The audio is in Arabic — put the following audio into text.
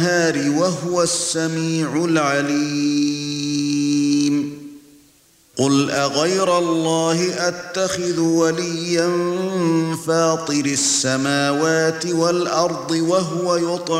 وهو السميع العليم قل أغير الله أتخذ وليا فاطر السماوات والأرض وهو يطعم